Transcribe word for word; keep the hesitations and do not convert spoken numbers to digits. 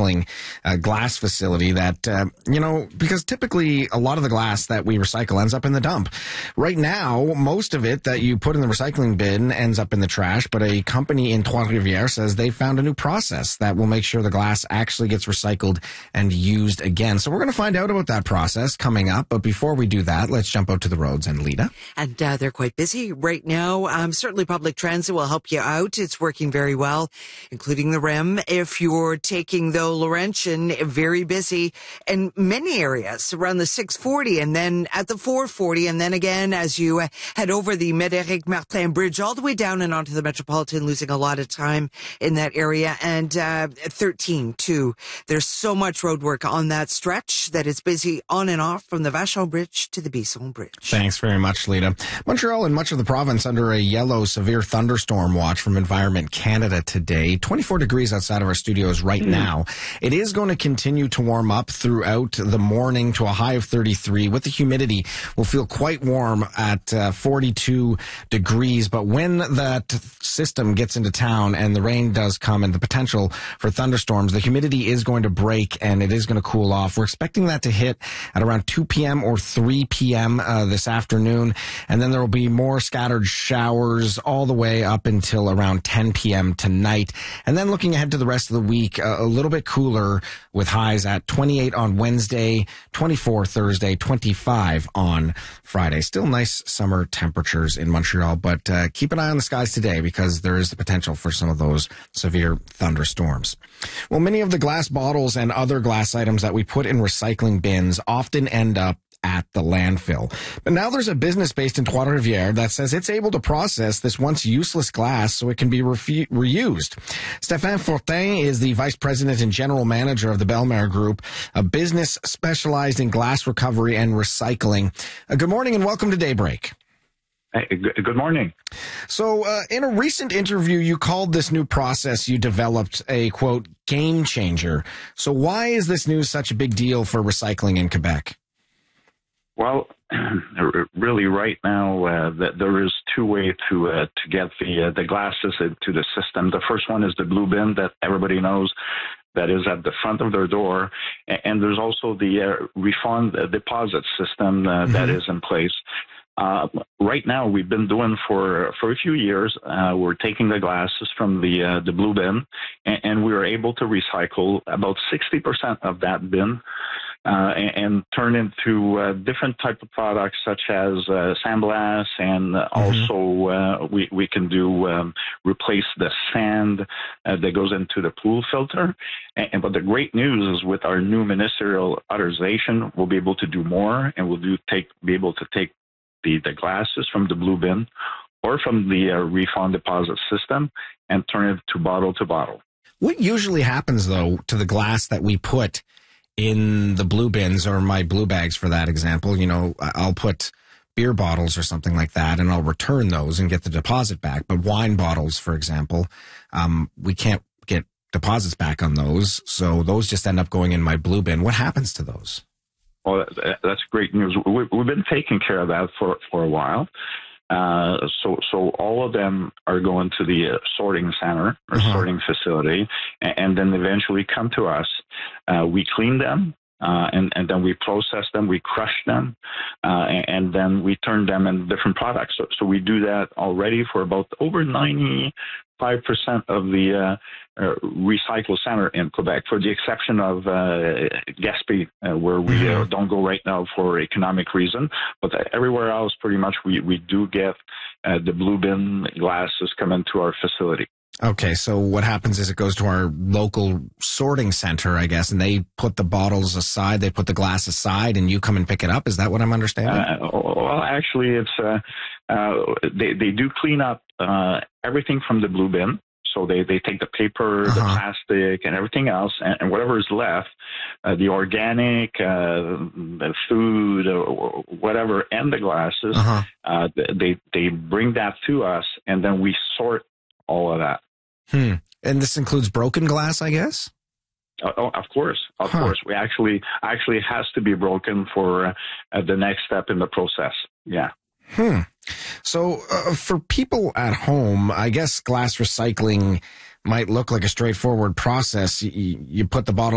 recycling uh, glass facility that, uh, you know, because typically a lot of the glass that we recycle ends up in the dump. Right now, most of it that you put in the recycling bin ends up in the trash, but a company in Trois-Rivières says they found a new process that will make sure the glass actually gets recycled and used again. So we're going to find out about that process coming up. But before we do that, let's jump out to the roads and Lita. And uh, they're quite busy right now. Um, certainly public transit will help you out. It's working very well, including the R E M. If you're taking the Laurentian, very busy in many areas around the six forty and then at the four forty. And then again, as you uh, head over the Médéric Martin Bridge all the way down and onto the Metropolitan, losing a lot of time in that area. And uh, thirteen too. There's so much road work on that stretch that it's busy on and off from the Vachon Bridge to the Bisson Bridge. Thanks very much, Lita. Montreal and much of the province under a yellow severe thunderstorm watch from Environment Canada today. twenty-four degrees outside of our studios right mm. now. It is going to continue to warm up throughout the morning to a high of thirty-three. With the humidity, we'll feel quite warm at uh, forty-two degrees. But when that system gets into town and the rain does come and the potential for thunderstorms, the humidity is going to break and it is going to cool off. We're expecting that to hit at around two p.m. or three p.m. Uh, this afternoon. And then there will be more scattered showers all the way up until around ten p.m. tonight. And then looking ahead to the rest of the week, uh, a little bit cooler with highs at twenty-eight on Wednesday, twenty-four Thursday, twenty-five on Friday. Still nice summer temperatures in Montreal, but uh, keep an eye on the skies today because there is the potential for some of those severe thunderstorms. Well, many of the glass bottles and other glass items that we put in recycling bins often end up at the landfill. But now there's a business based in Trois-Rivières that says it's able to process this once useless glass so it can be refu- reused. Stéphane Fortin is the vice president and general manager of the Bellemare Group, a business specialized in glass recovery and recycling. Uh, good morning and welcome to Daybreak. Hey, good morning. So uh, in a recent interview, you called this new process you developed a, quote, game changer. So why is this news such a big deal for recycling in Quebec? Well, really, right now, uh, there is two ways to uh, to get the uh, the glasses into the system. The first one is the blue bin that everybody knows, that is at the front of their door, and there's also the uh, refund deposit system uh, mm-hmm. that is in place. Uh, right now, we've been doing for for a few years. Uh, we're taking the glasses from the uh, the blue bin, and, and we are able to recycle about sixty percent of that bin. Uh, and, and turn into uh, different type of products such as uh, sandblast, and uh, mm-hmm. also uh, we we can do um, replace the sand uh, that goes into the pool filter. And, and but the great news is with our new ministerial authorization, we'll be able to do more, and we'll do take be able to take the, the glasses from the blue bin or from the uh, refund deposit system and turn it to bottle to bottle. What usually happens though to the glass that we put in the blue bins or my blue bags, for that example? You know, I'll put beer bottles or something like that and I'll return those and get the deposit back. But wine bottles, for example, um, we can't get deposits back on those. So those just end up going in my blue bin. What happens to those? Well, that's great news. We've been taking care of that for, for a while. Uh, so, so all of them are going to the uh, sorting center or uh-huh. sorting facility, and, and then eventually come to us. Uh, we clean them, uh, and, and then we process them, we crush them, uh, and, and then we turn them into different products. So, so we do that already for about over ninety-five percent of the uh, uh, recycle center in Quebec, for the exception of uh, Gaspé, uh, where we uh, don't go right now for economic reason. But uh, everywhere else, pretty much, we, we do get uh, the blue bin glasses come into our facility. Okay, so what happens is it goes to our local sorting center, I guess, and they put the bottles aside, they put the glass aside, and you come and pick it up. Is that what I'm understanding? Uh, well, actually, it's uh, uh, they, they do clean up uh, everything from the blue bin. So they, they take the paper, uh-huh. the plastic, and everything else, and, and whatever is left, uh, the organic, uh, the food, or whatever, and the glasses, uh-huh. uh, they they bring that to us, and then we sort all of that. Hmm. And this includes broken glass, I guess? Uh, oh, of course, of huh. course. We actually actually it has to be broken for uh, the next step in the process. Yeah. Hmm. So uh, for people at home, I guess glass recycling might look like a straightforward process. You, you put the bottle